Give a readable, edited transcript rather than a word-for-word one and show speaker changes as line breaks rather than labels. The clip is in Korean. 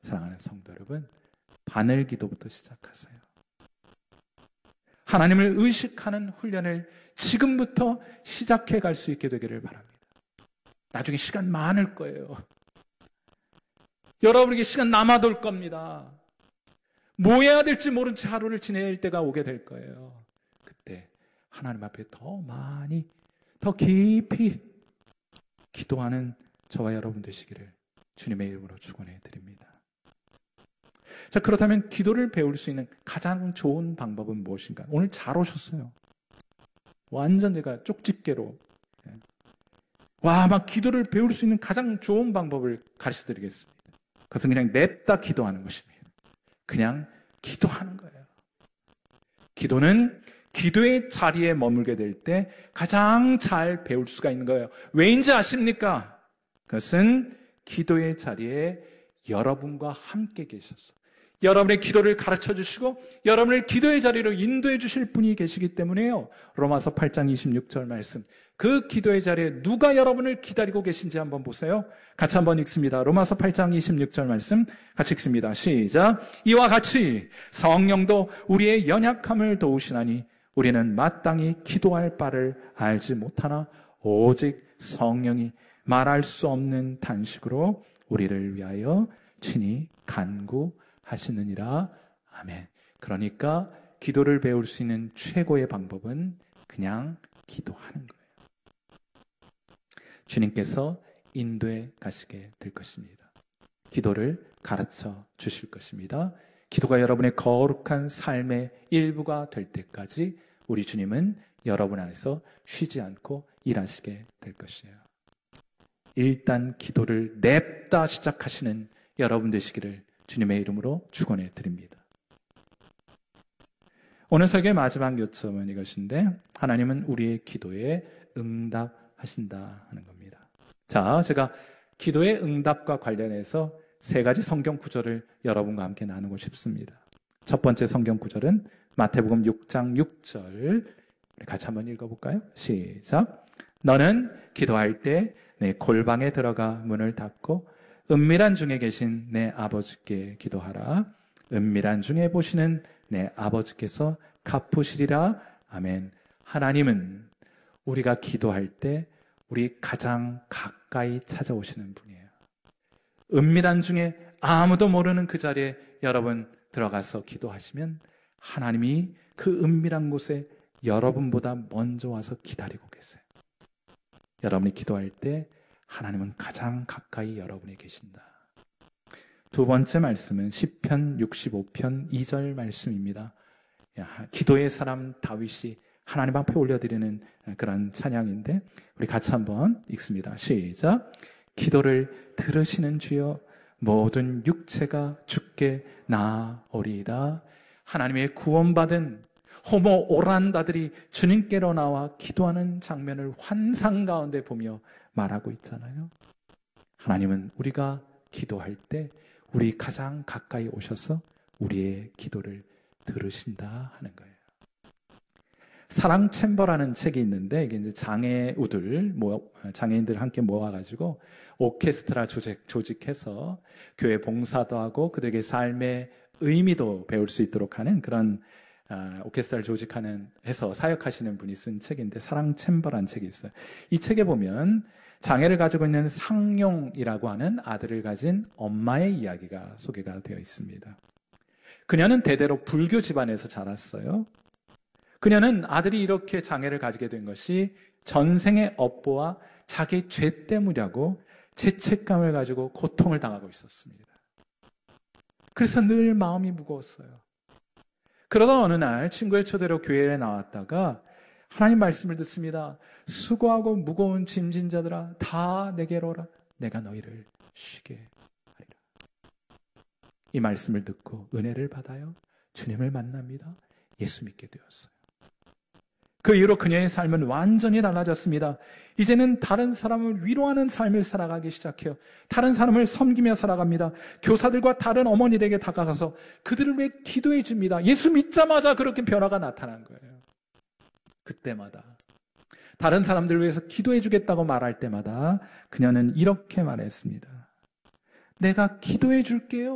사랑하는 성도 여러분, 바늘 기도부터 시작하세요. 하나님을 의식하는 훈련을 지금부터 시작해 갈 수 있게 되기를 바랍니다. 나중에 시간 많을 거예요. 여러분에게 시간 남아돌 겁니다. 뭐 해야 될지 모른 채 하루를 지낼 때가 오게 될 거예요. 그때 하나님 앞에 더 많이, 더 깊이 기도하는 저와 여러분 되시기를 주님의 이름으로 축원해 드립니다. 자, 그렇다면 기도를 배울 수 있는 가장 좋은 방법은 무엇인가? 오늘 잘 오셨어요. 완전 제가 쪽집게로 막 기도를 배울 수 있는 가장 좋은 방법을 가르쳐 드리겠습니다. 그것은 그냥 냅다 기도하는 것입니다. 그냥 기도하는 거예요. 기도는 기도의 자리에 머물게 될 때 가장 잘 배울 수가 있는 거예요. 왜인지 아십니까? 그것은 기도의 자리에 여러분과 함께 계셔서 여러분의 기도를 가르쳐 주시고 여러분을 기도의 자리로 인도해 주실 분이 계시기 때문에요. 로마서 8장 26절 말씀. 그 기도의 자리에 누가 여러분을 기다리고 계신지 한번 보세요. 같이 한번 읽습니다. 로마서 8장 26절 말씀 같이 읽습니다. 시작. 이와 같이 성령도 우리의 연약함을 도우시나니 우리는 마땅히 기도할 바를 알지 못하나 오직 성령이 말할 수 없는 단식으로 우리를 위하여 친히 간구하시느니라. 아멘. 그러니까 기도를 배울 수 있는 최고의 방법은 그냥 기도하는 거예요. 주님께서 인도해 가시게 될 것입니다. 기도를 가르쳐 주실 것입니다. 기도가 여러분의 거룩한 삶의 일부가 될 때까지 우리 주님은 여러분 안에서 쉬지 않고 일하시게 될 것이에요. 일단 기도를 냅다 시작하시는 여러분 되시기를 주님의 이름으로 축원해 드립니다. 오늘 설교의 마지막 요점은 이것인데 하나님은 우리의 기도에 응답하신다 하는 겁니다. 자, 제가 기도의 응답과 관련해서 세 가지 성경 구절을 여러분과 함께 나누고 싶습니다. 첫 번째 성경 구절은 마태복음 6장 6절 같이 한번 읽어볼까요? 시작. 너는 기도할 때 내 골방에 들어가 문을 닫고 은밀한 중에 계신 내 아버지께 기도하라. 은밀한 중에 보시는 내 아버지께서 갚으시리라. 아멘. 하나님은 우리가 기도할 때 우리 가장 가까이 찾아오시는 분이에요. 은밀한 중에 아무도 모르는 그 자리에 여러분 들어가서 기도하시면 하나님이 그 은밀한 곳에 여러분보다 먼저 와서 기다리고 계세요. 여러분이 기도할 때 하나님은 가장 가까이 여러분에 계신다. 두 번째 말씀은 시편 65편 2절 말씀입니다. 기도의 사람 다윗이 하나님 앞에 올려드리는 그런 찬양인데 우리 같이 한번 읽습니다. 시작. 기도를 들으시는 주여 모든 육체가 주께 나아오리이다. 하나님의 구원받은 호모 오란다들이 주님께로 나와 기도하는 장면을 환상 가운데 보며 말하고 있잖아요. 하나님은 우리가 기도할 때 우리 가장 가까이 오셔서 우리의 기도를 들으신다 하는 거예요. 사랑 챔버라는 책이 있는데 이게 이제 장애인들 함께 모아가지고 오케스트라 조직해서 교회 봉사도 하고 그들에게 삶의 의미도 배울 수 있도록 하는 그런 오케스트라를 해서 사역하시는 분이 쓴 책인데 사랑 챔버라는 책이 있어요. 이 책에 보면 장애를 가지고 있는 상용이라고 하는 아들을 가진 엄마의 이야기가 소개가 되어 있습니다. 그녀는 대대로 불교 집안에서 자랐어요. 그녀는 아들이 이렇게 장애를 가지게 된 것이 전생의 업보와 자기 죄 때문이라고 죄책감을 가지고 고통을 당하고 있었습니다. 그래서 늘 마음이 무거웠어요. 그러다 어느 날 친구의 초대로 교회에 나왔다가 하나님 말씀을 듣습니다. 수고하고 무거운 짐진 자들아 다 내게로 오라. 내가 너희를 쉬게 하리라. 이 말씀을 듣고 은혜를 받아요. 주님을 만납니다. 예수 믿게 되었어요. 그 이후로 그녀의 삶은 완전히 달라졌습니다. 이제는 다른 사람을 위로하는 삶을 살아가기 시작해요. 다른 사람을 섬기며 살아갑니다. 교사들과 다른 어머니들에게 다가가서 그들을 위해 기도해 줍니다. 예수 믿자마자 그렇게 변화가 나타난 거예요. 그때마다 다른 사람들을 위해서 기도해 주겠다고 말할 때마다 그녀는 이렇게 말했습니다. 내가 기도해 줄게요.